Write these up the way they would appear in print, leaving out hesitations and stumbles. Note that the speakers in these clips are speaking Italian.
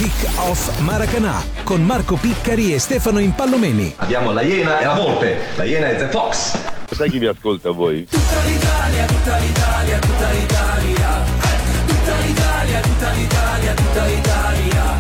Kick-Off Maracanã con Marco Piccari e Stefano Impallomeni. Abbiamo la Iena e la Volpe. La Iena è The Fox. Sai chi vi ascolta a voi? Tutta l'Italia, tutta l'Italia, tutta l'Italia. Tutta l'Italia, tutta l'Italia, tutta l'Italia.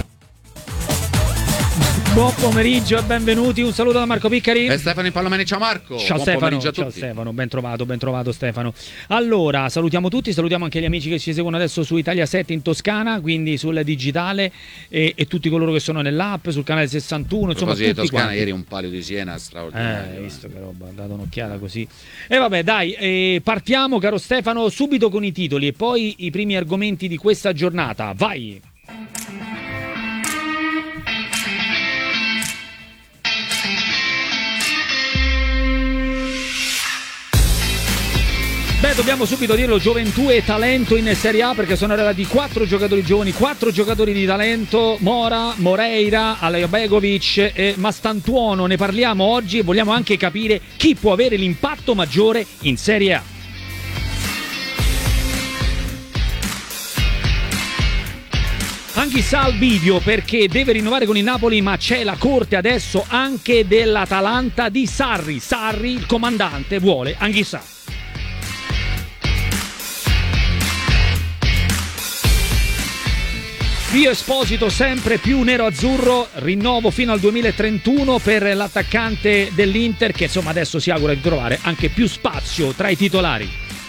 Buon pomeriggio e benvenuti, un saluto da Marco Piccari e Stefano Impallomeni. Ciao Marco. Ciao Buon Stefano, a tutti. ciao Stefano, ben trovato Stefano. Allora, salutiamo tutti, salutiamo anche gli amici che ci seguono adesso su Italia 7 in Toscana, quindi sul digitale e tutti coloro che sono nell'app, sul canale 61, insomma tutti Toscana, quanti. ieri un palio di Siena straordinario. Hai visto che roba, ha dato un'occhiata così. E vabbè, dai, partiamo caro Stefano subito con i titoli e poi i primi argomenti di questa giornata. Vai! Beh, dobbiamo subito dirlo, gioventù e talento in Serie A, perché sono arrivati 4 giocatori giovani, 4 giocatori di talento, Mora, Moreira, Alaibegovic e Mastantuono. Ne parliamo oggi e vogliamo anche capire chi può avere l'impatto maggiore in Serie A. Anghissà al bivio perché deve rinnovare con il Napoli, ma c'è la corte adesso anche dell'Atalanta di Sarri. Sarri, il comandante, vuole Anghissà. Pio Esposito sempre più nero-azzurro, rinnovo fino al 2031 per l'attaccante dell'Inter che insomma adesso si augura di trovare anche più spazio tra i titolari.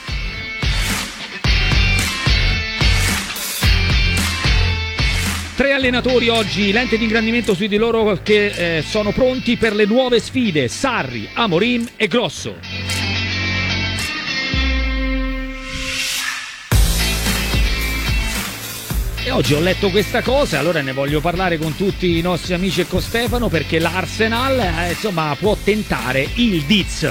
Tre allenatori oggi, lente di ingrandimento su di loro che sono pronti per le nuove sfide, Sarri, Amorim e Grosso. E oggi ho letto questa cosa, allora ne voglio parlare con tutti i nostri amici e con Stefano, perché l'Arsenal insomma può tentare il Diz.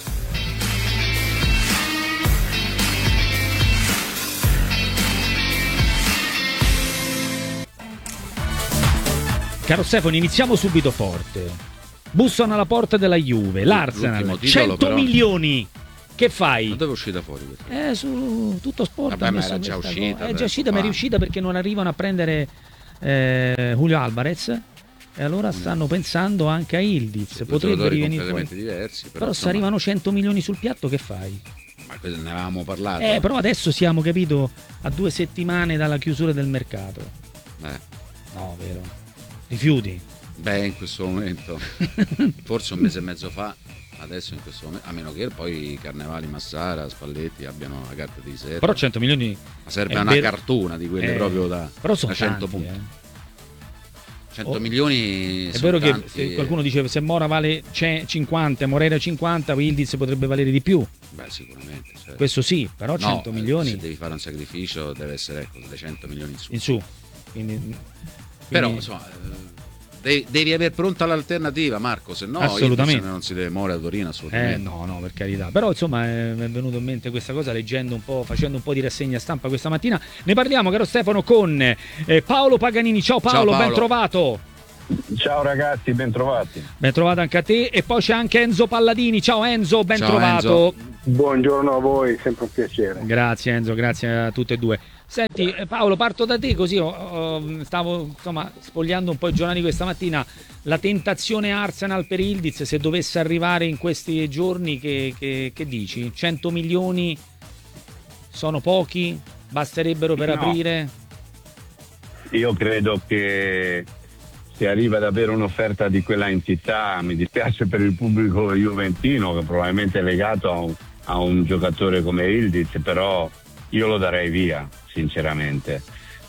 Caro Stefano, iniziamo subito forte. Bussano alla porta della Juve, l'Arsenal, 100 però... milioni. Che fai? Ma dove è uscita fuori questa? Su tutto sport. Vabbè, ma era già uscita. È già uscita, ma è riuscita perché non arrivano a prendere Julio Alvarez. E allora stanno pensando anche a Ildiz. Potrebbe rivenire fuori. Diversi, però se arrivano 100 milioni sul piatto, che fai? Ma questo ne avevamo parlato. Però adesso siamo, capito, a 2 settimane dalla chiusura del mercato. No, vero. Rifiuti? Beh, in questo momento. Forse un mese e mezzo fa. Adesso in questo momento, a meno che poi Carnevali, Massara, Spalletti abbiano la carta di riserva. Però 100 milioni ma serve una cartuna di quelle proprio da, però sono da 100 tanti, punti. 100 milioni è vero tanti. Che se qualcuno dice se Mora vale 50, Moreira 50, Ildiz potrebbe valere di più. Beh, sicuramente. Certo. Questo sì, però 100 milioni. Se devi fare un sacrificio deve essere dai 100 milioni in su. Quindi... Però insomma... Devi aver pronta l'alternativa, Marco, se no assolutamente non si deve muovere a Torino, assolutamente. No, per carità. Però insomma mi è venuto in mente questa cosa leggendo un po', facendo un po' di rassegna stampa questa mattina. Ne parliamo, caro Stefano, con Paolo Paganini. Ciao Paolo, ben trovato. Ciao ragazzi, ben trovati. Ben trovato anche a te. E poi c'è anche Enzo Palladini. Ciao Enzo, ben trovato. Enzo. Buongiorno a voi, sempre un piacere. Grazie Enzo, grazie a tutte e due. Senti Paolo, parto da te così stavo insomma spogliando un po' i giornali questa mattina. La tentazione Arsenal per Ildiz, se dovesse arrivare in questi giorni, che dici? 100 milioni sono pochi? Basterebbero per aprire? Io credo che se arriva ad avere un'offerta di quella entità, mi dispiace per il pubblico juventino che probabilmente è legato a un giocatore come Ildiz, però io lo darei via sinceramente,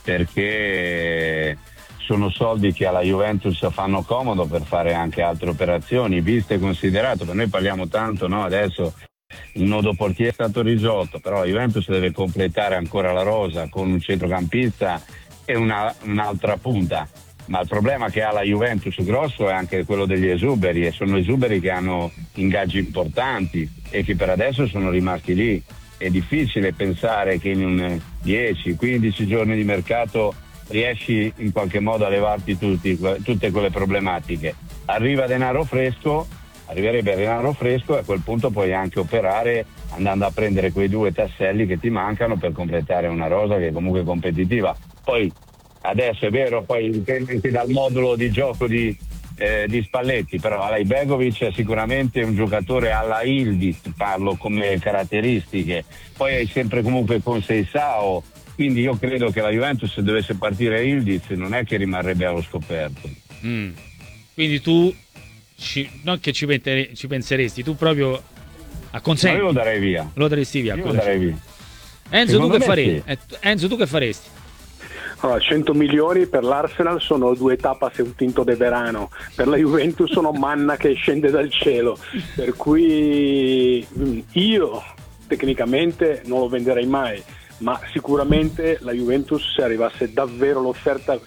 perché sono soldi che alla Juventus fanno comodo per fare anche altre operazioni, visto e considerato, per noi parliamo tanto, no? Adesso il nodo portiere è stato risolto, però la Juventus deve completare ancora la rosa con un centrocampista e un'altra punta, ma il problema che ha la Juventus grosso è anche quello degli esuberi, e sono esuberi che hanno ingaggi importanti e che per adesso sono rimasti lì. È difficile pensare che in 10-15 giorni di mercato riesci in qualche modo a levarti tutte quelle problematiche. Arriverebbe denaro fresco e a quel punto puoi anche operare andando a prendere quei 2 tasselli che ti mancano per completare una rosa che è comunque competitiva. Poi adesso è vero, poi dipende anche dal modulo di gioco di Spalletti, però Alajbegovic è sicuramente un giocatore alla Ildiz, parlo come caratteristiche, poi hai sempre comunque con Seisao, quindi io credo che la Juventus, se dovesse partire Ildiz, non è che rimarrebbe allo scoperto. Quindi tu non che ci penseresti, tu proprio acconsenti. Ma io lo darei via. Lo daresti via. Io lo darei via. Enzo, tu che faresti? Sì. Enzo, tu che faresti? Allora, 100 milioni per l'Arsenal sono 2 tapas e un tinto de verano, per la Juventus sono manna che scende dal cielo, per cui io tecnicamente non lo venderei mai, ma sicuramente la Juventus, se arrivasse davvero l'offerta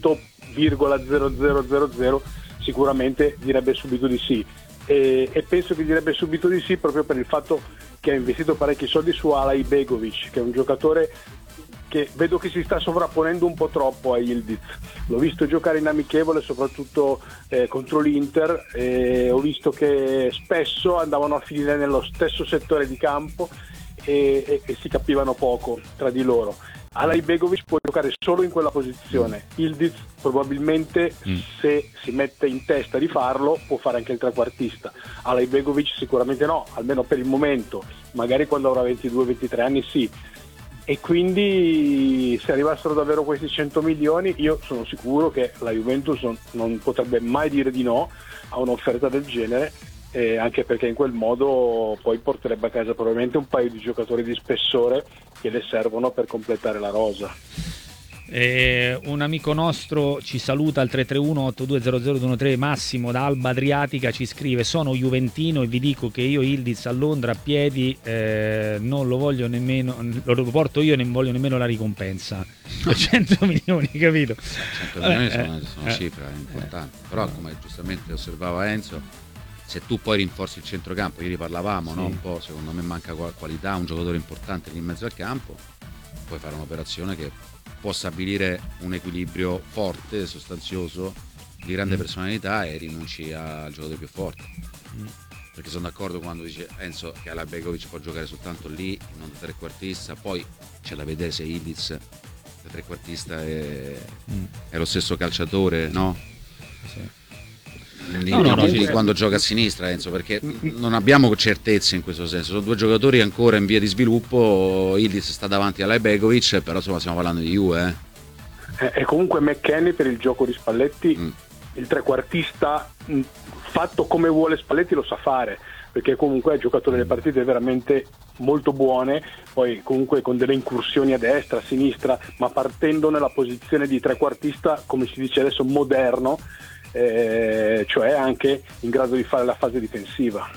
100,0000, sicuramente direbbe subito di sì, e penso che direbbe subito di sì proprio per il fatto che ha investito parecchi soldi su Alajbegovic, che è un giocatore che vedo che si sta sovrapponendo un po' troppo a Ildiz. L'ho visto giocare in amichevole, soprattutto contro l'Inter, e ho visto che spesso andavano a finire nello stesso settore di campo e si capivano poco tra di loro. Alajbegovic può giocare solo in quella posizione, Ildiz probabilmente se si mette in testa di farlo può fare anche il trequartista, Alajbegovic sicuramente no, almeno per il momento, magari quando avrà 22-23 anni sì. E quindi se arrivassero davvero questi 100 milioni io sono sicuro che la Juventus non potrebbe mai dire di no a un'offerta del genere, anche perché in quel modo poi porterebbe a casa probabilmente un paio di giocatori di spessore che le servono per completare la rosa. Un amico nostro ci saluta al 331-8200-213, Massimo da Alba Adriatica ci scrive: sono juventino e vi dico che io Ildiz a Londra a piedi non lo voglio nemmeno, lo porto io e non voglio nemmeno la ricompensa. 100 milioni, capito? 100 milioni sono cifre importanti, però come giustamente osservava Enzo, se tu poi rinforzi il centrocampo, ieri parlavamo, no? Un po', secondo me manca qualità, un giocatore importante lì in mezzo al campo, puoi fare un'operazione che può stabilire un equilibrio forte, sostanzioso, di grande personalità, e rinunci al giocatore più forte. Perché sono d'accordo quando dice Enzo che Alajbegovic può giocare soltanto lì, non da trequartista, poi c'è da vedere se Ildiz da trequartista è lo stesso calciatore, no? Sì. Quando gioca a sinistra, Enzo, perché non abbiamo certezze in questo senso, sono due giocatori ancora in via di sviluppo, Ildiz sta davanti a Alajbegovic, però insomma stiamo parlando di Juve. E comunque McKennie per il gioco di Spalletti, il trequartista fatto come vuole Spalletti lo sa fare, perché comunque ha giocato delle partite veramente molto buone, poi comunque con delle incursioni a destra, a sinistra, ma partendo nella posizione di trequartista, come si dice adesso, moderno, cioè anche in grado di fare la fase difensiva.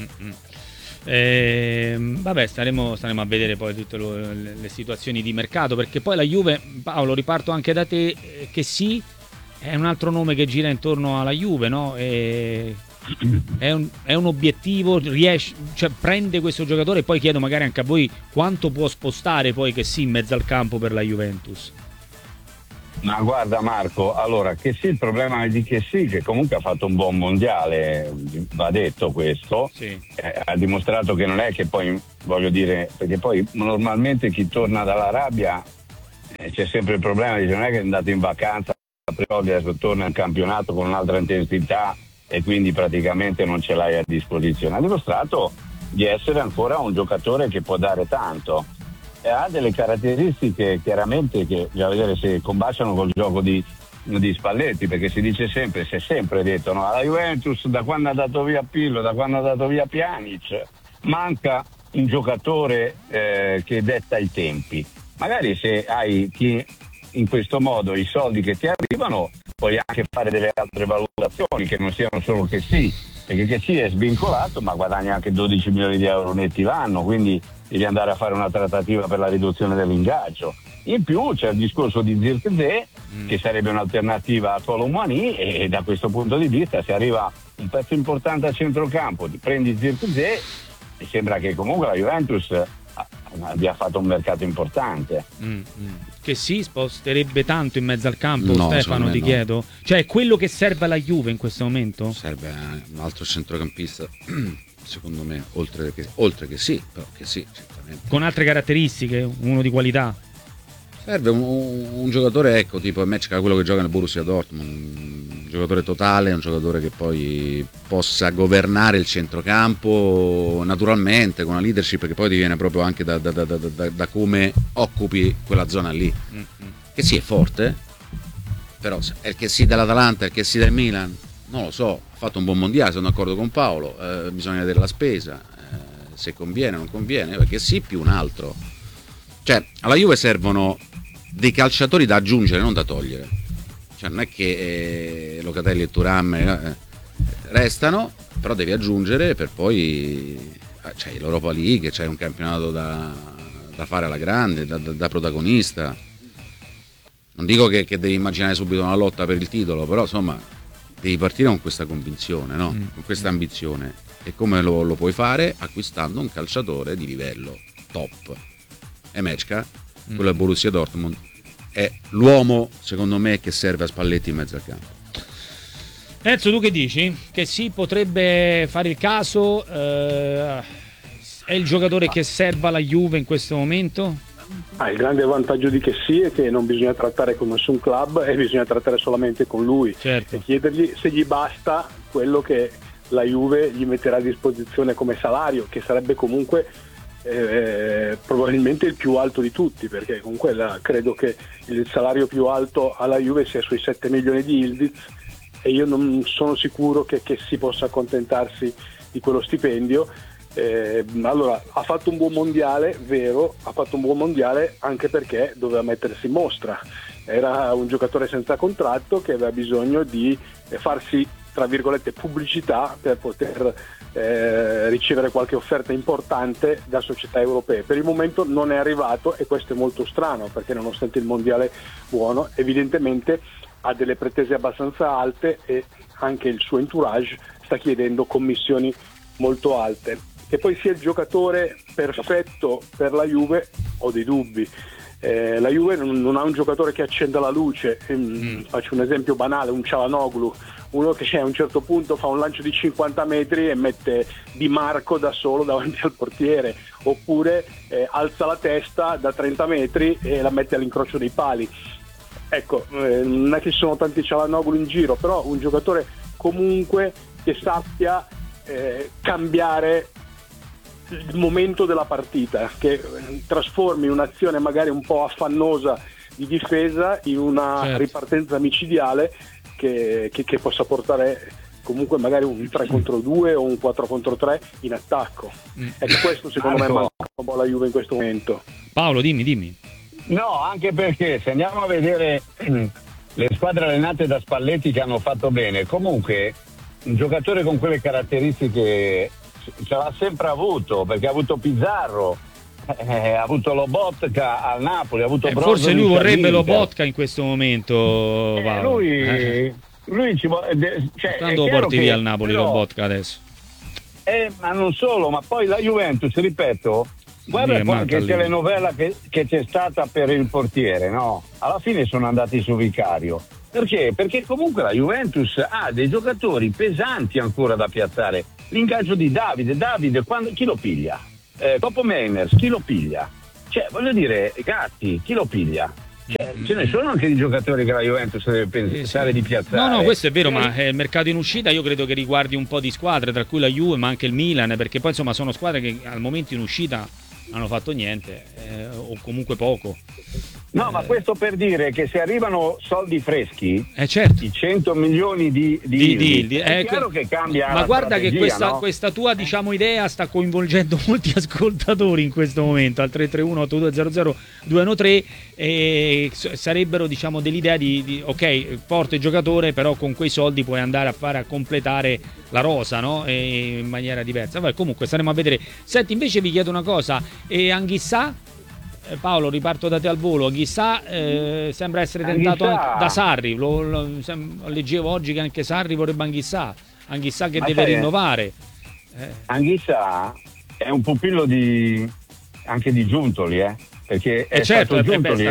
Vabbè, staremo a vedere poi tutte le situazioni di mercato, perché poi la Juve, Paolo, riparto anche da te, che sì, è un altro nome che gira intorno alla Juve, no? È un obiettivo, cioè prende questo giocatore, e poi chiedo magari anche a voi quanto può spostare poi che sì in mezzo al campo per la Juventus. Ma guarda Marco, allora che sì, il problema è di che sì, che comunque ha fatto un buon mondiale, va detto questo, sì. Ha dimostrato che non è che poi, voglio dire, perché poi normalmente chi torna dall'Arabia c'è sempre il problema di non è che è andato in vacanza, adesso torna in campionato con un'altra intensità e quindi praticamente non ce l'hai a disposizione. Ha dimostrato di essere ancora un giocatore che può dare tanto. Ha delle caratteristiche chiaramente che bisogna vedere se combaciano col gioco di Spalletti, perché si dice sempre, si è sempre detto, no, alla Juventus da quando ha dato via Pirlo, da quando ha dato via Pjanic, manca un giocatore che detta i tempi. Magari se hai in questo modo i soldi che ti arrivano, puoi anche fare delle altre valutazioni che non siano solo che sì, perché che sì è svincolato ma guadagna anche 12 milioni di euro netti l'anno, quindi devi andare a fare una trattativa per la riduzione dell'ingaggio. In più c'è il discorso di Zirkzee, che sarebbe un'alternativa a Colomani, e da questo punto di vista se arriva un pezzo importante a centrocampo, ti prendi Zirkzee, mi sembra che comunque la Juventus abbia fatto un mercato importante. Che si sposterebbe tanto in mezzo al campo, no, Stefano, ti chiedo? Cioè è quello che serve alla Juve in questo momento? Serve un altro centrocampista, secondo me, oltre che sì, però che sì, certamente. Con altre caratteristiche, uno di qualità? Serve un giocatore, ecco, tipo Mečka, quello che gioca nel Borussia Dortmund, un giocatore totale, un giocatore che poi possa governare il centrocampo naturalmente, con una leadership che poi diviene proprio anche da come occupi quella zona lì. Che sì, è forte, però è il che sì dell'Atalanta, è il che sì del Milan, non lo so, ha fatto un buon mondiale, sono d'accordo con Paolo, bisogna vedere la spesa, se conviene o non conviene, perché sì più un altro. Cioè, alla Juve servono dei calciatori da aggiungere, non da togliere. Cioè, non è che Locatelli e Thuram restano, però devi aggiungere per poi c'hai l'Europa League, c'hai un campionato da fare alla grande, da protagonista. Non dico che devi immaginare subito una lotta per il titolo, però insomma devi partire con questa convinzione, no? Con questa ambizione. E come lo puoi fare? Acquistando un calciatore di livello top. E Mečka, quello del Borussia Dortmund, è l'uomo secondo me che serve a Spalletti in mezzo al campo. Enzo, tu che dici? Che sì, potrebbe fare il caso, è il giocatore che serve alla Juve in questo momento? Il grande vantaggio di che sì è che non bisogna trattare con nessun club e bisogna trattare solamente con lui, certo. E chiedergli se gli basta quello che la Juve gli metterà a disposizione come salario, che sarebbe comunque probabilmente il più alto di tutti, perché comunque credo che il salario più alto alla Juve sia sui 7 milioni di Ildiz, e io non sono sicuro che si possa accontentarsi di quello stipendio. Allora, ha fatto un buon mondiale, vero, ha fatto un buon mondiale anche perché doveva mettersi in mostra, era un giocatore senza contratto che aveva bisogno di farsi, tra virgolette, pubblicità per poter ricevere qualche offerta importante da società europee. Per il momento non è arrivato, e questo è molto strano, perché nonostante il mondiale buono, evidentemente ha delle pretese abbastanza alte e anche il suo entourage sta chiedendo commissioni molto alte. Che poi sia il giocatore perfetto per la Juve, ho dei dubbi. La Juve non ha un giocatore che accenda la luce. Faccio un esempio banale, un Çalhanoğlu, uno che a un certo punto fa un lancio di 50 metri e mette Di Marco da solo davanti al portiere, oppure alza la testa da 30 metri e la mette all'incrocio dei pali. Ecco, non è che ci sono tanti Çalhanoğlu in giro, però un giocatore comunque che sappia cambiare il momento della partita, che trasformi un'azione magari un po' affannosa di difesa in una ripartenza micidiale che possa portare comunque magari un 3 contro 2 o un 4 contro 3 in attacco. Ecco, questo secondo me manca un po' la Juve in questo momento. Paolo, dimmi. No, anche perché se andiamo a vedere le squadre allenate da Spalletti che hanno fatto bene, comunque un giocatore con quelle caratteristiche ce l'ha sempre avuto, perché ha avuto Pizarro, ha avuto Lobotka al Napoli, ha avuto Brozovic. Forse lui vorrebbe Lobotka in questo momento, lui ci vuole, quando lo porti via al Napoli, però, Lobotka adesso? Ma non solo, ma poi la Juventus, ripeto, guarda qualche telenovela che c'è stata per il portiere, no? Alla fine sono andati su Vicario. Perché? Perché comunque la Juventus ha dei giocatori pesanti ancora da piazzare. L'ingaggio di Davide, chi lo piglia? Topo Meiners, chi lo piglia? Cioè, voglio dire, Gatti, chi lo piglia? Ce ne sono anche di giocatori che la Juventus deve pensare di piazzare. No, questo è vero, ma il mercato in uscita io credo che riguardi un po' di squadre, tra cui la Juve, ma anche il Milan, perché poi insomma sono squadre che al momento in uscita hanno fatto niente, o comunque poco. No, ma questo per dire che se arrivano soldi freschi, certo, i 100 milioni di è chiaro che cambia. Ma guarda che questa tua idea sta coinvolgendo molti ascoltatori in questo momento al 331-8200-213, e sarebbero dell'idea di ok, forte giocatore, però con quei soldi puoi andare a completare la rosa, no? In maniera diversa. Vabbè, comunque staremo a vedere. Senti, invece vi chiedo una cosa, e Anguissa? Paolo, riparto da te al volo. Anguissa sembra essere tentato anche da Sarri. Leggevo oggi che anche Sarri vorrebbe Anguissa che deve rinnovare. Anguissa è un pupillo anche di Giuntoli, perché è stato Giuntoli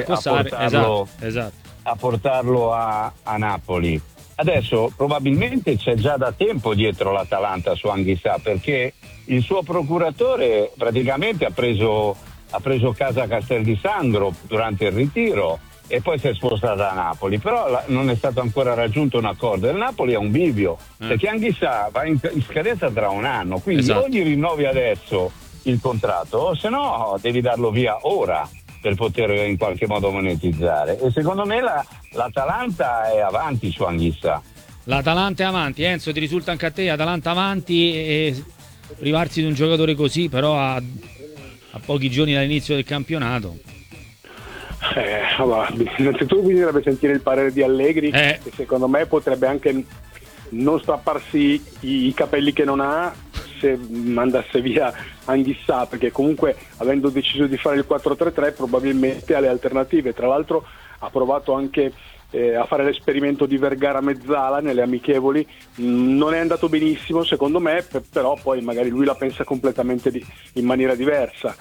a portarlo a Napoli. Adesso probabilmente c'è già da tempo dietro l'Atalanta su Anguissa, perché il suo procuratore praticamente ha preso ha preso casa a Castel di Sangro durante il ritiro e poi si è spostata a Napoli, però non è stato ancora raggiunto un accordo. Il Napoli è un bivio, perché Anghissà va in scadenza tra un anno, quindi esatto, o gli rinnovi adesso il contratto o se no devi darlo via ora per poter in qualche modo monetizzare. E secondo me l'Atalanta è avanti su Anghissà. L'Atalanta è avanti. Enzo, ti risulta anche a te Atalanta avanti, e privarsi di un giocatore così però a pochi giorni dall'inizio del campionato? Allora, innanzitutto bisognerebbe sentire il parere di Allegri, che secondo me potrebbe anche non strapparsi i capelli che non ha se mandasse via Anghissà, perché comunque avendo deciso di fare il 4-3-3 probabilmente ha le alternative. Tra l'altro ha provato anche a fare l'esperimento di Vergara-Mezzala nelle amichevoli, non è andato benissimo secondo me, però poi magari lui la pensa completamente in maniera diversa.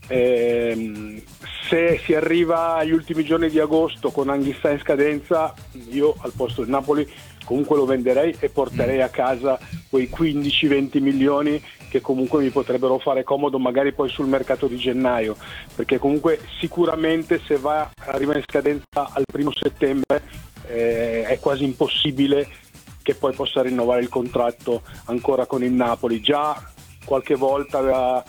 Se si arriva agli ultimi giorni di agosto con Anghissà in scadenza, io al posto del Napoli comunque lo venderei e porterei a casa quei 15-20 milioni che comunque mi potrebbero fare comodo magari poi sul mercato di gennaio, perché comunque sicuramente se arriva in scadenza al 1° settembre è quasi impossibile che poi possa rinnovare il contratto ancora con il Napoli. Già qualche volta aveva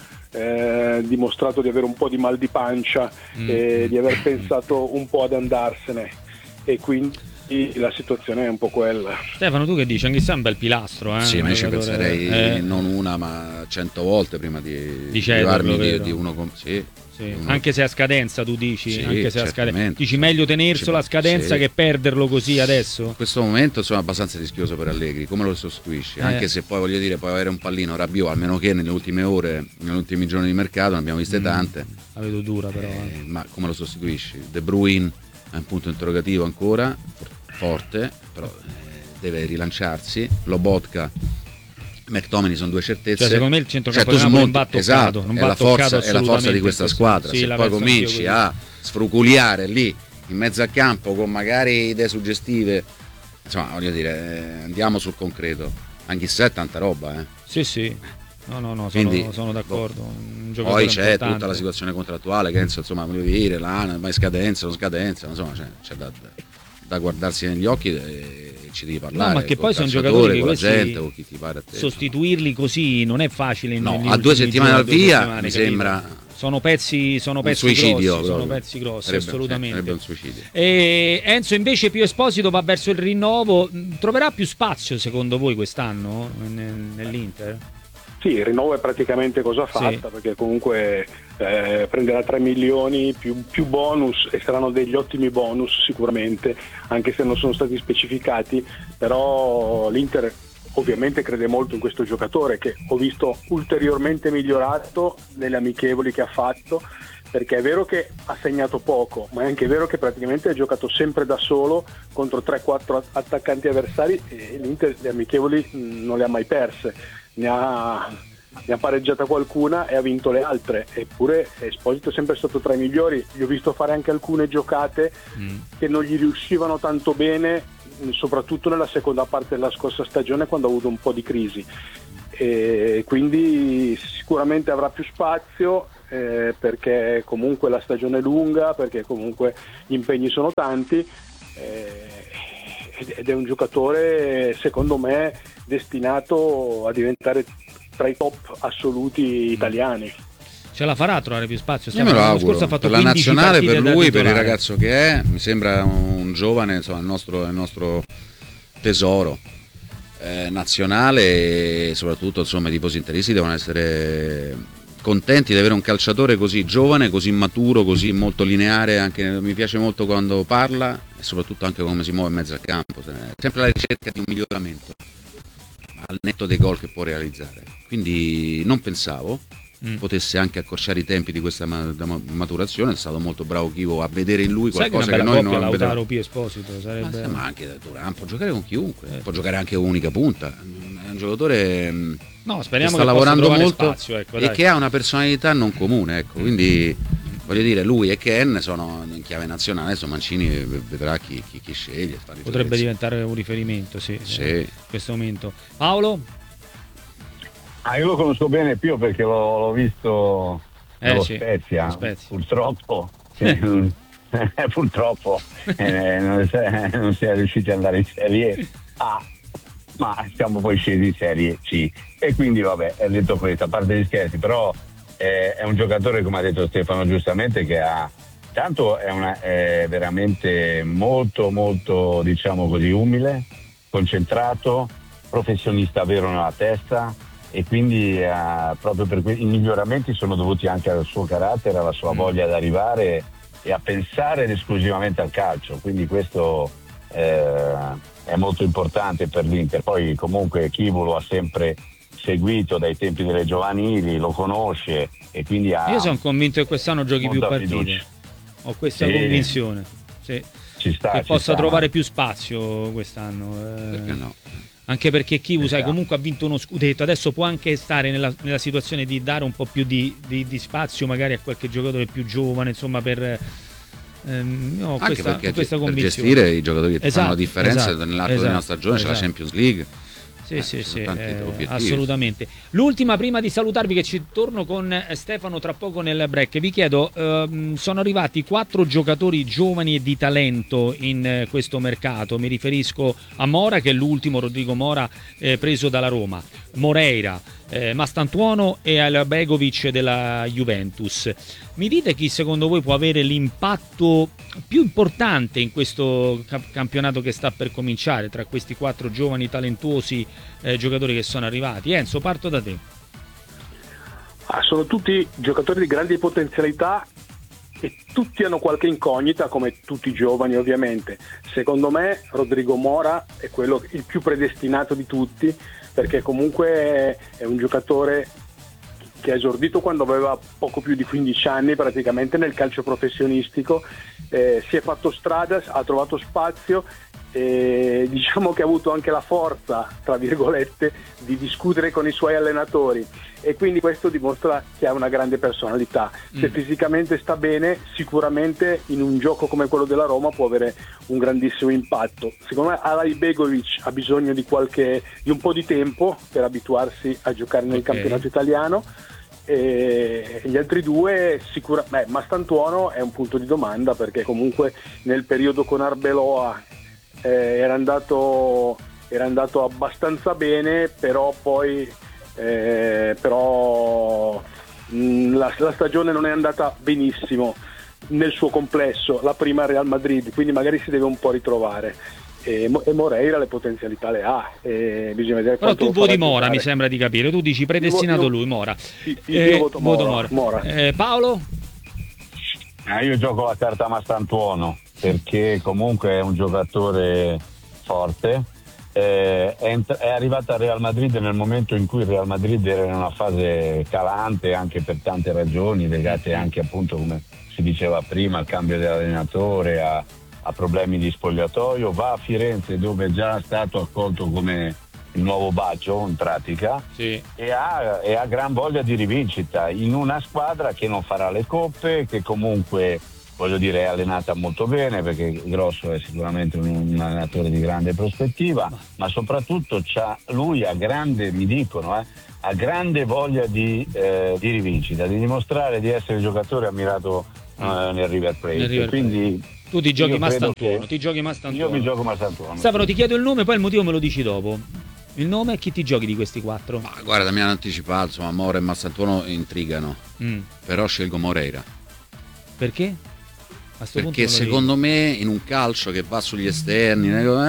dimostrato di avere un po' di mal di pancia e di aver pensato un po' ad andarsene, e quindi la situazione è un po' quella. Stefano, tu che dici? Anche è un bel pilastro, Sì, ma io ci penserei non una ma 100 volte prima di cederlo, di uno con... Sì. Anche se a scadenza, tu dici? Sì, anche se a scadenza. Dici meglio tenerselo a scadenza sì, che perderlo così adesso? In questo momento insomma è abbastanza rischioso per Allegri. Come lo sostituisci? Anche se poi voglio dire, puoi avere un pallino Rabiot, almeno che nelle ultime ore, negli ultimi giorni di mercato ne abbiamo viste tante. La vedo dura però. Ma come lo sostituisci? De Bruyne è un punto interrogativo ancora, forte, però deve rilanciarsi. Lobotka, McTominay sono due certezze. Cioè, secondo me il centrocampo del Napoli non va toccato, esatto, non è va la forza di questa squadra. Sì, se poi cominci a sfruculiare lì in mezzo al campo con magari idee suggestive, insomma, voglio dire, andiamo sul concreto. Anche se è tanta roba, Sì. No, quindi, sono d'accordo. Poi c'è importante. tutta la situazione contrattuale che insomma, voglio dire, ma è scadenza, non scadenza, insomma, c'è da guardarsi negli occhi e ci devi parlare. No, ma che poi sono giocatori che con la gente, con chi ti pare a te. Sostituirli così non è facile. A 2 settimane al via mi sembra. Sono pezzi suicidio, grossi, sono pezzi grossi, sarebbe, assolutamente. Sarebbe un suicidio. Enzo invece più Esposito va verso il rinnovo, troverà più spazio secondo voi quest'anno nell'Inter? Sì, il rinnovo è praticamente cosa fatta, perché comunque prenderà 3 milioni più bonus, e saranno degli ottimi bonus sicuramente, anche se non sono stati specificati, però l'Inter ovviamente crede molto in questo giocatore, che ho visto ulteriormente migliorato nelle amichevoli che ha fatto, perché è vero che ha segnato poco, ma è anche vero che praticamente ha giocato sempre da solo contro 3-4 attaccanti avversari, e l'Inter le amichevoli non le ha mai perse. Ne ha pareggiata qualcuna e ha vinto le altre, eppure Esposito è sempre stato tra i migliori. Gli ho visto fare anche alcune giocate che non gli riuscivano tanto bene, soprattutto nella seconda parte della scorsa stagione, quando ha avuto un po' di crisi, e quindi sicuramente avrà più spazio, perché comunque la stagione è lunga, perché comunque gli impegni sono tanti, ed è un giocatore secondo me destinato a diventare tra i top assoluti italiani. Ce la farà a trovare più spazio? Io me lo auguro, scorso ha fatto per la nazionale, per lui, per il titolare. ragazzo che è, mi sembra un giovane, insomma, il nostro tesoro nazionale, e soprattutto insomma i tifosi interisti devono essere contenti di avere un calciatore così giovane, così maturo, così molto lineare. Anche mi piace molto quando parla e soprattutto anche come si muove in mezzo al campo, sempre la ricerca di un miglioramento al netto dei gol che può realizzare. Quindi non pensavo potesse anche accorciare i tempi di questa maturazione. È stato molto bravo Chivo a vedere in lui qualcosa che noi non Lautaro vediamo. P. Esposito sarebbe... ma anche Duran può giocare con chiunque, può giocare anche con unica punta. È un giocatore speriamo che sta che lavorando possa molto, spazio, ecco, e che ha una personalità non comune, ecco. Quindi voglio dire, lui e Ken sono in chiave nazionale. Adesso Mancini vedrà chi sceglie. Potrebbe diventare un riferimento, sì. In questo momento. Paolo? Io lo conosco bene più perché l'ho visto lo sì, Spezia, lo Spezia. purtroppo purtroppo non si è riusciti ad andare in Serie A, ma siamo poi scesi in Serie C, e quindi vabbè, è detto questo, a parte gli scherzi, però è un giocatore, come ha detto Stefano giustamente, che ha tanto è veramente molto molto, diciamo così, umile, concentrato, professionista vero nella testa, e quindi proprio per i miglioramenti sono dovuti anche al suo carattere, alla sua voglia di arrivare e a pensare esclusivamente al calcio, quindi questo è molto importante per l'Inter. Poi comunque Chivu lo ha sempre seguito dai tempi delle giovanili, lo conosce, e quindi io sono convinto che quest'anno giochi più partite, fiducia. ho questa convinzione, sì, ci sta, che ci possa sta. trovare più spazio quest'anno, Perché no? anche perché Chivu, sai, Esatto. comunque ha vinto uno scudetto, adesso può anche stare nella situazione di dare un po' più di spazio magari a qualche giocatore più giovane, insomma, per ho Anche questa perché convinzione. per gestire i giocatori che fanno la differenza esatto, nell'arco di una stagione, c'è la Champions League. Sì, ci sono sì, tanti obiettivi. assolutamente. L'ultima, prima di salutarvi, che ci torno con Stefano tra poco nel break, vi chiedo, sono arrivati 4 giocatori giovani e di talento in questo mercato. Mi riferisco a Mora, che è l'ultimo, Rodrigo Mora, preso dalla Roma, Moreira, Mastantuono e al Begovic della Juventus. Mi dite chi secondo voi può avere l'impatto più importante in questo campionato che sta per cominciare, tra questi 4 giovani talentuosi giocatori che sono arrivati? Enzo, parto da te. Sono tutti giocatori di grandi potenzialità e tutti hanno qualche incognita, come tutti i giovani ovviamente. Secondo me Rodrigo Mora è il più predestinato di tutti, perché comunque è un giocatore che ha esordito quando aveva poco più di 15 anni praticamente nel calcio professionistico, si è fatto strada, ha trovato spazio, diciamo che ha avuto anche la forza, tra virgolette, di discutere con i suoi allenatori, e quindi questo dimostra che ha una grande personalità. Se fisicamente sta bene, sicuramente in un gioco come quello della Roma può avere un grandissimo impatto. Secondo me Alay Begovic ha bisogno di un po' di tempo per abituarsi a giocare nel campionato italiano, e gli altri due sicuramente. Mastantuono è un punto di domanda, perché comunque nel periodo con Arbeloa era andato abbastanza bene, però poi la stagione non è andata benissimo nel suo complesso, la prima Real Madrid, quindi magari si deve un po' ritrovare, e Moreira le potenzialità le ha, bisogna vedere. Però tu voti Mora, mi sembra di capire, tu dici predestinato lui, Mora. Io voto Mora. Paolo? Io gioco la carta Mastantuono, perché comunque è un giocatore forte, è arrivato al Real Madrid nel momento in cui il Real Madrid era in una fase calante, anche per tante ragioni legate anche, appunto, come si diceva prima, al cambio dell'allenatore, a problemi di spogliatoio. Va a Firenze, dove è già stato accolto come il nuovo Baggio in pratica, sì, e ha gran voglia di rivincita in una squadra che non farà le coppe, che comunque, voglio dire, è allenata molto bene, perché Grosso è sicuramente un allenatore di grande prospettiva, ma soprattutto lui ha grande, mi dicono, ha grande voglia di rivincita, di dimostrare di essere il giocatore ammirato nel River Plate. Quindi tu ti giochi Mastantuono, io mi gioco Mastantuono. Stefano, ti chiedo il nome, poi il motivo me lo dici dopo. Il nome e chi ti giochi di questi 4? Ma guarda, mi hanno anticipato, insomma, Mora e Mastantuono intrigano, però scelgo Moreira. Perché? Perché secondo me in un calcio che va sugli esterni,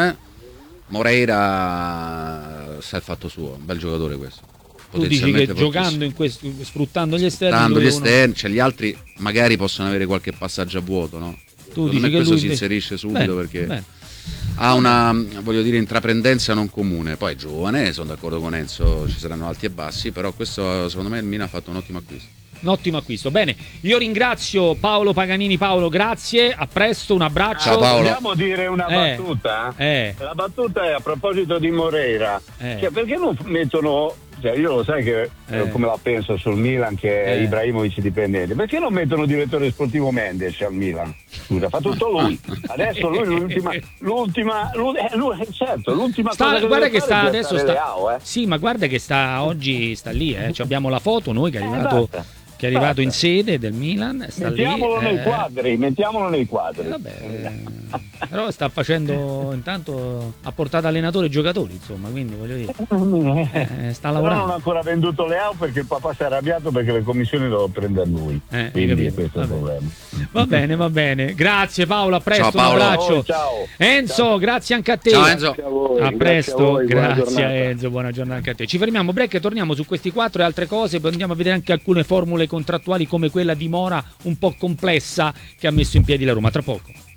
Moreira sa il fatto suo, un bel giocatore questo. Tu dici che giocando sfruttando gli esterni, cioè gli altri magari possono avere qualche passaggio a vuoto, no? Tu dici che questo lui si inserisce subito, bene, perché bene. ha una, voglio dire, intraprendenza non comune. Poi è giovane, sono d'accordo con Enzo, ci saranno alti e bassi, però questo secondo me il Milan ha fatto un ottimo acquisto. Un ottimo acquisto. Bene, io ringrazio Paolo Paganini. Paolo, grazie, a presto, un abbraccio. Ciao Paolo. Vogliamo dire una battuta? La battuta è a proposito di Moreira. Cioè, perché non mettono, cioè, io lo sai che come la penso sul Milan, che è Ibrahimovic dipendente, perché non mettono direttore sportivo Mendes al Milan? Scusa, fa tutto lui. Adesso lui l'ultima cosa che guarda che sta fare è adesso Leao, Sì, ma guarda che oggi sta lì, abbiamo la foto noi che è che è arrivato in sede del Milan, sta mettiamolo lì, mettiamamo nei quadri. Vabbè, però sta facendo, intanto ha portato allenatori e giocatori, insomma, quindi voglio dire, sta lavorando. Però non ha ancora venduto Leao perché il papà si è arrabbiato perché le commissioni devono prendere lui, quindi questo è il problema. Va bene, grazie Paolo, a presto. Ciao, Paolo. Un abbraccio. Ciao. Enzo, grazie anche a te. Ciao Enzo. A presto, grazie Enzo. Enzo, buona giornata anche a te. Ci fermiamo, break, e torniamo su questi 4 e altre cose, poi andiamo a vedere anche alcune formule contrattuali come quella di Mora un po' complessa che ha messo in piedi la Roma. Tra poco.